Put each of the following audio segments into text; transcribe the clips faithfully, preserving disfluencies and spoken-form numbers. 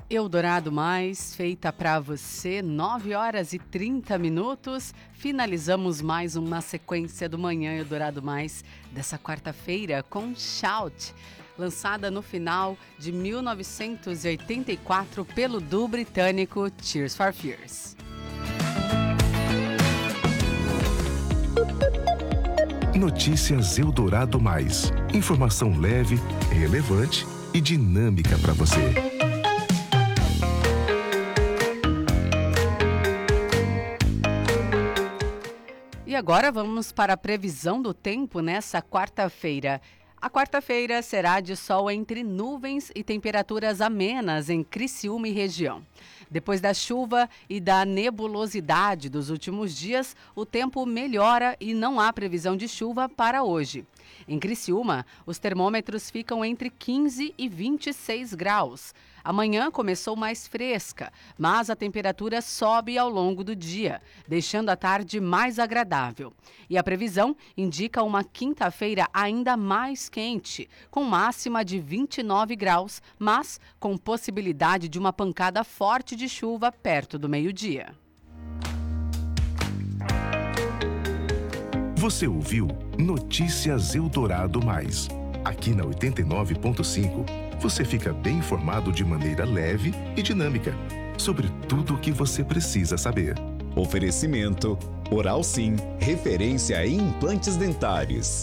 Eldorado Mais, feita para você, nove horas e trinta minutos. Finalizamos mais uma sequência do Manhã Eldorado Mais dessa quarta-feira com Shout, lançada no final de mil novecentos e oitenta e quatro pelo duo britânico Tears for Fears. Notícias Eldorado Mais. Informação leve, relevante e dinâmica para você. E agora vamos para a previsão do tempo nessa quarta-feira. A quarta-feira será de sol entre nuvens e temperaturas amenas em Criciúma e região. Depois da chuva e da nebulosidade dos últimos dias, o tempo melhora e não há previsão de chuva para hoje. Em Criciúma, os termômetros ficam entre quinze e vinte e seis graus. Amanhã começou mais fresca, mas a temperatura sobe ao longo do dia, deixando a tarde mais agradável. E a previsão indica uma quinta-feira ainda mais quente, com máxima de vinte e nove graus, mas com possibilidade de uma pancada forte de chuva perto do meio-dia. Você ouviu Notícias Eldorado Mais. Aqui na oitenta e nove ponto cinco, você fica bem informado de maneira leve e dinâmica sobre tudo o que você precisa saber. Oferecimento Oral Sim, referência em implantes dentários.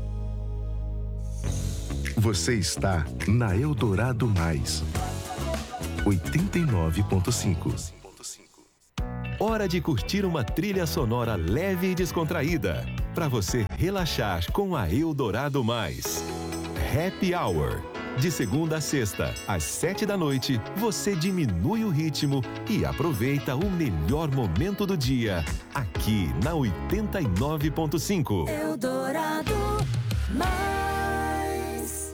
Você está na Eldorado Mais, oitenta e nove ponto cinco. Hora de curtir uma trilha sonora leve e descontraída, para você relaxar com a Eldorado Mais. Happy Hour. De segunda a sexta, às sete da noite, você diminui o ritmo e aproveita o melhor momento do dia, aqui na oitenta e nove ponto cinco. Eldorado Mais.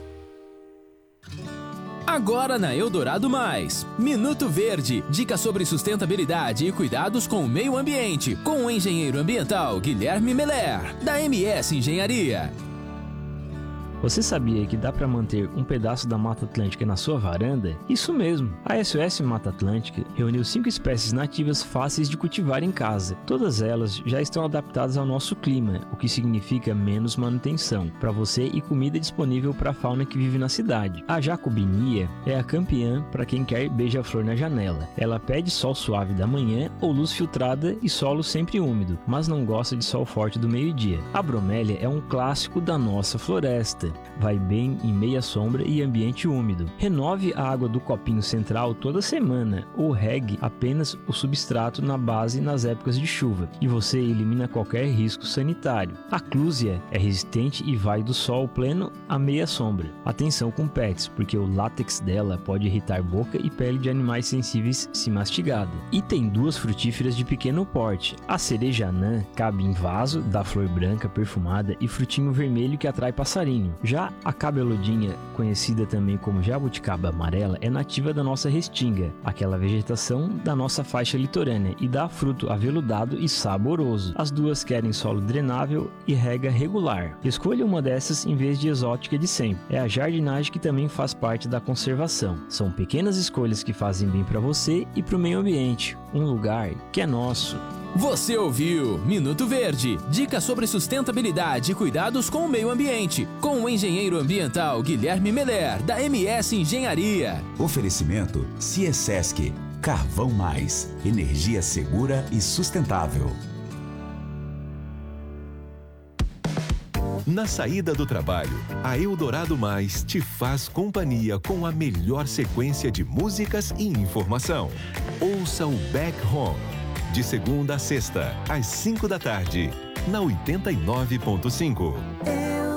Agora na Eldorado Mais, Minuto Verde, dicas sobre sustentabilidade e cuidados com o meio ambiente, com o engenheiro ambiental Guilherme Meller, da M S Engenharia. Você sabia que dá para manter um pedaço da Mata Atlântica na sua varanda? Isso mesmo! A S O S Mata Atlântica reuniu cinco espécies nativas fáceis de cultivar em casa. Todas elas já estão adaptadas ao nosso clima, o que significa menos manutenção para você e comida disponível para a fauna que vive na cidade. A jacobinia é a campeã para quem quer beija-flor na janela. Ela pede sol suave da manhã ou luz filtrada e solo sempre úmido, mas não gosta de sol forte do meio-dia. A bromélia é um clássico da nossa floresta. Vai bem em meia sombra e ambiente úmido. Renove a água do copinho central toda semana ou regue apenas o substrato na base nas épocas de chuva e você elimina qualquer risco sanitário. A clúzia é resistente e vai do sol pleno à meia sombra. Atenção com pets, porque o látex dela pode irritar boca e pele de animais sensíveis se mastigada. E tem duas frutíferas de pequeno porte. A cereja anã cabe em vaso, da flor branca perfumada e frutinho vermelho que atrai passarinho. Já a cabeludinha, conhecida também como jabuticaba amarela, é nativa da nossa restinga, aquela vegetação da nossa faixa litorânea, e dá fruto aveludado e saboroso. As duas querem solo drenável e rega regular. Escolha uma dessas em vez de exótica de sempre. É a jardinagem que também faz parte da conservação. São pequenas escolhas que fazem bem para você e para o meio ambiente. Um lugar que é nosso. Você ouviu Minuto Verde, dicas sobre sustentabilidade e cuidados com o meio ambiente, com o engenheiro ambiental Guilherme Meller, da M S Engenharia. Oferecimento Ciesesc, Carvão Mais, energia segura e sustentável. Na saída do trabalho, a Eldorado Mais te faz companhia com a melhor sequência de músicas e informação. Ouça o Back Home, de segunda a sexta, às cinco da tarde, na oitenta e nove ponto cinco.